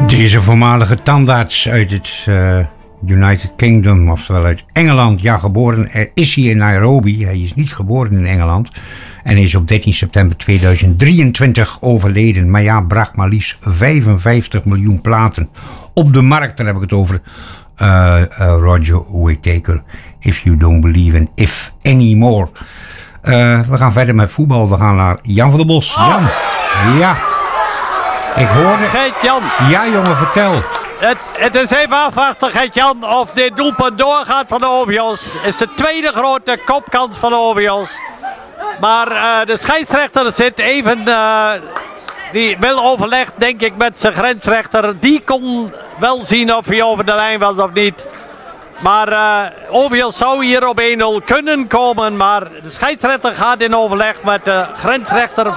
Deze voormalige tandarts uit het United Kingdom, oftewel uit Engeland. Ja, geboren is hij in Nairobi. Hij is niet geboren in Engeland. En is op 13 september 2023 overleden. Maar ja, bracht maar liefst 55 miljoen platen op de markt. Daar heb ik het over. Roger Whittaker. If you don't believe in if anymore. We gaan verder met voetbal. We gaan naar Jan van der Bos. Jan. Ja. Ik hoorde... Gert-Jan. Ja, jongen, vertel. Het is even afwachten, Gert-Jan, of dit doelpunt doorgaat van de OVO's. Het is de tweede grote kopkans van de OVO's. Maar de scheidsrechter zit even... die wil overleg, denk ik, met zijn grensrechter. Die kon wel zien of hij over de lijn was of niet. Maar OVO's zou hier op 1-0 kunnen komen. Maar de scheidsrechter gaat in overleg met de grensrechter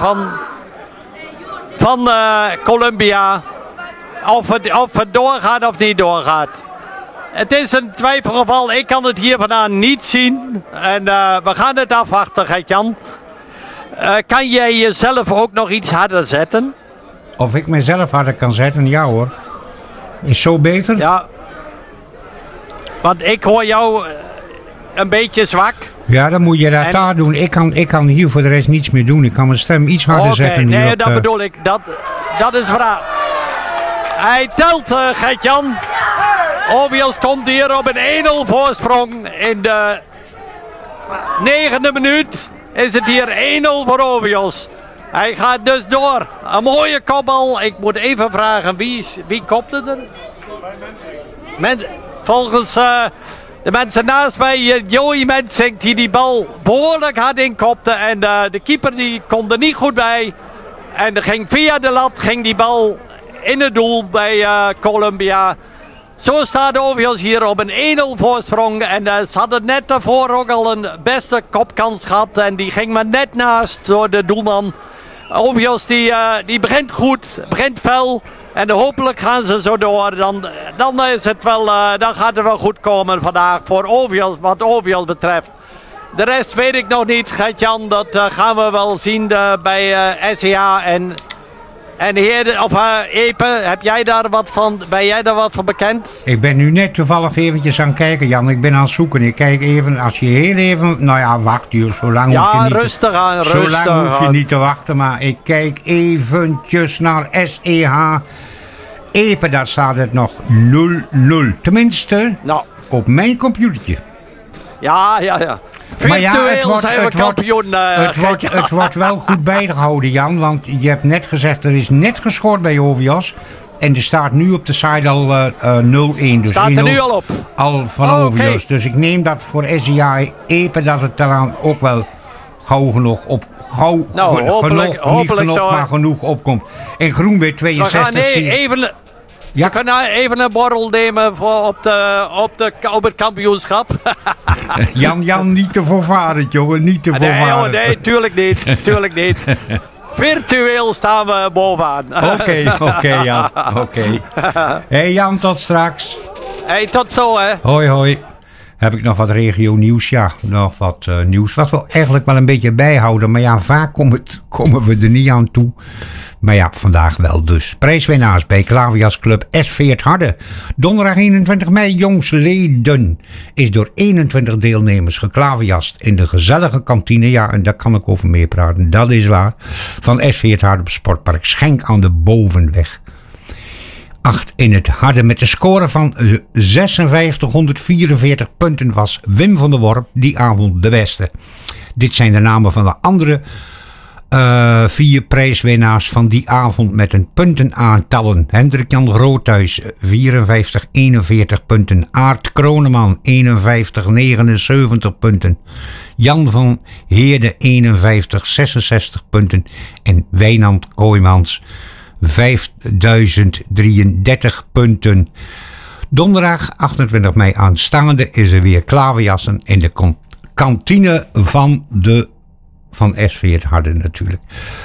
van Colombia. Of het doorgaat of niet doorgaat. Het is een twijfelgeval. Ik kan het hier vandaan niet zien. En we gaan het afwachten, Gert-Jan. Kan jij jezelf ook nog iets harder zetten? Of ik mezelf harder kan zetten? Ja hoor. Is zo beter? Ja. Want ik hoor jou een beetje zwak. Ja, dan moet je dat daar doen. Ik kan hier voor de rest niets meer doen. Ik kan mijn stem iets harder zetten. Nee, dat bedoel ik. Dat is vraag. Hij telt, Gert-Jan. OVO's komt hier op een 1-0 voorsprong. In de 9e minuut is het hier 1-0 voor OVO's. Hij gaat dus door. Een mooie kopbal. Ik moet even vragen, wie kopte er? Volgens de mensen naast mij, Joey Mensink, die bal behoorlijk hard inkopte. En de keeper die kon er niet goed bij. En er ging via de lat ging die bal in het doel bij Colombia. Zo staat de OVO's hier op een 1-0 voorsprong. En ze hadden net daarvoor ook al een beste kopkans gehad. En die ging maar net naast door de doelman. OVO's die begint goed, begint fel. En hopelijk gaan ze zo door. Dan is het wel, dan gaat het wel goed komen vandaag voor OVO's, wat OVO's betreft. De rest weet ik nog niet, Gert-Jan. Dat gaan we wel zien bij SCA en Epe. Heb jij daar wat van? Ben jij daar wat van bekend? Ik ben nu net toevallig eventjes aan het kijken, Jan. Ik ben aan het zoeken. Ik kijk even, als je heel even... Nou ja, wacht hier, zo lang hoef je niet rustig aan, zo lang hoef je niet te wachten. Maar ik kijk eventjes naar SEH Epe. Daar staat het nog 0-0. Tenminste, op mijn computertje. Ja. Virtueel zijn we kampioen. Het wordt wel goed bijgehouden, Jan. Want je hebt net gezegd, er is net gescoord bij OVO's. En er staat nu op de site al 0-1. Dus staat er nu al op? Al van OVO's. Okay. Dus ik neem dat voor SCA Epe dat het dan ook wel gauw genoeg op... Hopelijk zo. Maar genoeg opkomt. En Groenwit 62... Ze kunnen even een borrel nemen op het kampioenschap. Jan, niet te voorvarend, jongen. Niet te voorvarend. Nee, tuurlijk niet. Virtueel staan we bovenaan. Oké, Jan. Oké. Hey Jan, tot straks. Hey, tot zo, hè. Hoi. Heb ik nog wat regio nieuws? Ja, nog wat nieuws. Wat we eigenlijk wel een beetje bijhouden. Maar ja, vaak komen we er niet aan toe. Maar ja, vandaag wel dus. Prijswinnaars bij Klavias Club SV Het Harde. Donderdag 21 mei, jongsleden. Is door 21 deelnemers geklaviast in de gezellige kantine. Ja, en daar kan ik over meepraten. Dat is waar. Van SV Het Harde op Sportpark Schenk aan de Bovenweg 8 in Het Harde. Met de score van 5644 punten was Wim van der Worp die avond de beste. Dit zijn de namen van de andere 4 prijswinnaars van die avond met een puntenaantallen. Hendrik-Jan Groothuis 54-41 punten. Aart Kroneman 51-79 punten. Jan van Heerde 51-66 punten. En Wijnand Kooijmans 5033 punten. Donderdag 28 mei aanstaande is er weer klaverjassen in de kantine van SV Het Harde natuurlijk.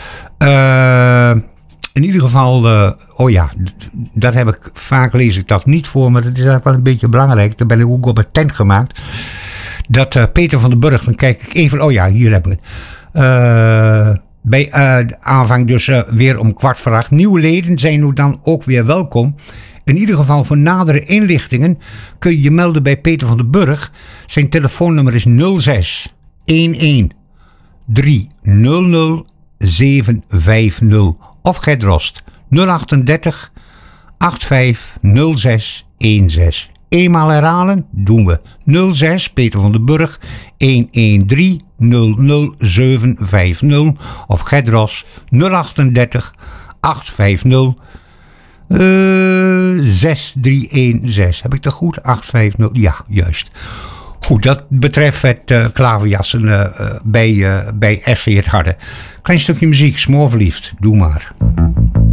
In ieder geval, dat heb ik vaak lees ik dat niet voor, maar dat is eigenlijk wel een beetje belangrijk. Daar ben ik ook op een tent gemaakt. Dat Peter van den Burg, dan kijk ik even, hier heb ik het. Bij de aanvang dus weer om 7:15. Nieuwe leden zijn nu dan ook weer welkom. In ieder geval voor nadere inlichtingen kun je je melden bij Peter van den Burg. Zijn telefoonnummer is 06 11 300 750. Of Gert Drost 038 8506 16. Eenmaal herhalen doen we 06 Peter van den Burg 113 00750 of Gert Drost 038 850 6316. Heb ik dat goed? 850. Ja, juist. Goed, dat betreft het klaverjassen bij FC Het Harde. Klein stukje muziek, smoorverliefd. Doe maar.